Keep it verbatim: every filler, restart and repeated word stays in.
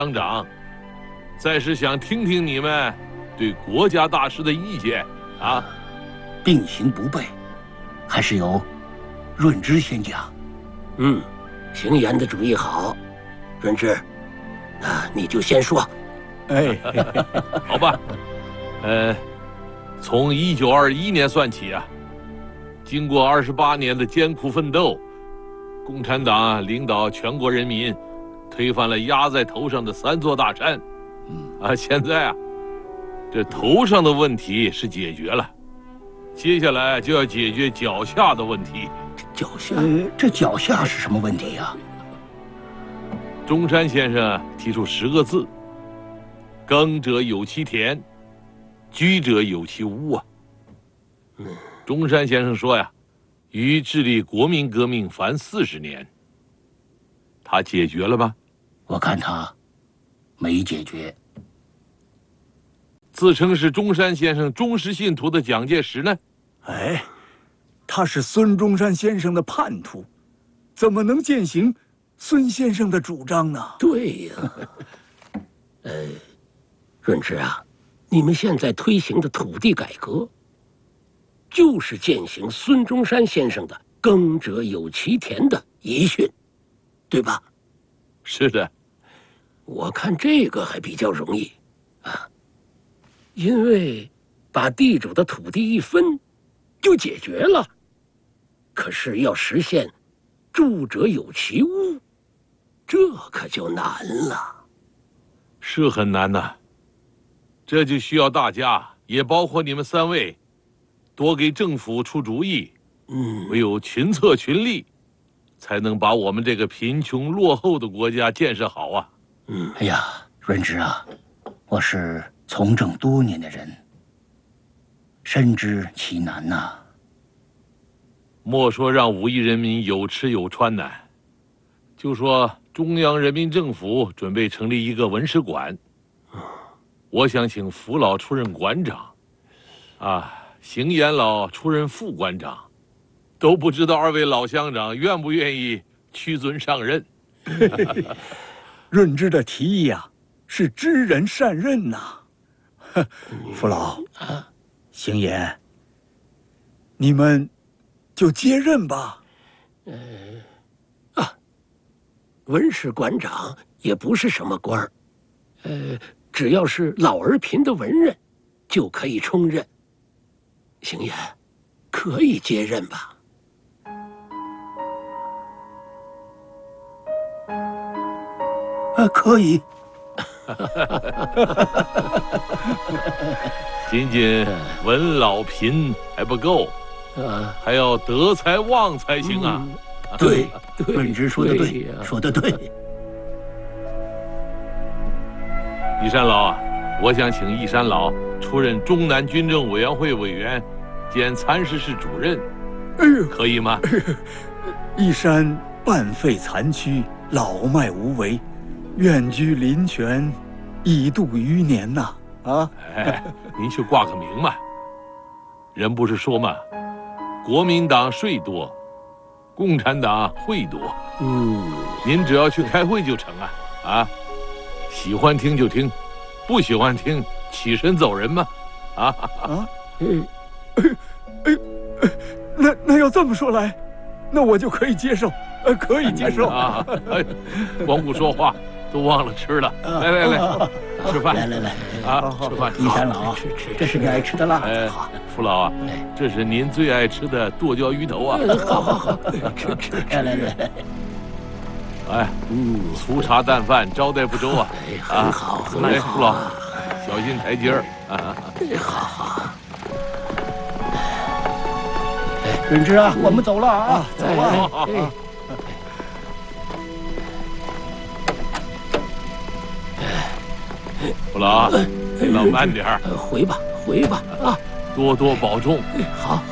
乡长，再是想听听你们对国家大事的意见啊。 并行不悖，还是由润之先讲。 嗯，邢岩的主意好，润之，那你就先说。 哎， 好吧，呃，从一九二一年算起啊，经过二十八年的艰苦奋斗，共产党领导全国人民推翻了压在头上的三座大山。嗯啊，现在啊，这头上的问题是解决了。接下来就要解决脚下的问题。 脚下？ 呃，这脚下是什么问题呀？ 中山先生提出十个字：耕者有其田，居者有其屋啊。嗯，中山先生说呀，于致力国民革命凡四十年，他解决了吗？ 我看他没解决。 自称是中山先生忠实信徒的蒋介石呢？ 哎，他是孙中山先生的叛徒，怎么能践行孙先生的主张呢？ 对呀，呃，润之啊，你们现在推行的土地改革，就是践行孙中山先生的“耕者有其田”的遗训，对吧？ 是的， 我看这个还比较容易啊。因为把地主的土地一分，就解决了。可是要实现“住者有其屋”，这可就难了。 是很难呐。这就需要大家，也包括你们三位，多给政府出主意。嗯，唯有群策群力，才能把我们这个贫穷落后的国家建设好啊。 嗯，哎呀，润之啊，我是从政多年的人，深知其难呐、啊。 莫说让五亿人民有吃有穿呢，就说中央人民政府准备成立一个文史馆，我想请福老出任馆长，啊，邢岩老出任副馆长，都不知道二位老乡长愿不愿意屈尊上任。 润之的提议啊，是知人善任呐、啊。父老，邢岩，你们就接任吧。 呃，啊，文史馆长也不是什么官儿，呃，只要是老而贫的文人，就可以充任。邢岩，可以接任吧？ 啊，可以。 仅仅文老贫还不够，啊，还要德才旺才行啊！ 嗯、对，润之说的对，对说的对。 义山老啊，我想请义山老出任中南军政委员会委员兼参事室主任，哎呦，可以吗？ 义山半废残躯，老迈无为，愿居林泉，以度余年呐！啊， 哎，您去挂个名嘛。人不是说嘛，国民党税多，共产党会多。嗯，您只要去开会就成啊！啊，喜欢听就听，不喜欢听起身走人嘛！啊啊！ 嗯，哎哎哎，那那要这么说来，那我就可以接受，呃，可以接受啊！哎，光顾说话。都忘了吃了，来来来，吃饭！ 来来来， 啊，吃饭！ 义山老，这是你爱吃的辣。 哎，父老啊，这是您最爱吃的剁椒鱼头啊！ 好好好，吃吃！ 来来来， 哎，嗯，粗茶淡饭，招待不周啊！ 很好，很好。 来，父老，小心台阶儿啊！ 好好。 润之啊，我们走了啊，走了。父老，老慢点儿， 回吧，回吧啊！ 多多保重。 好。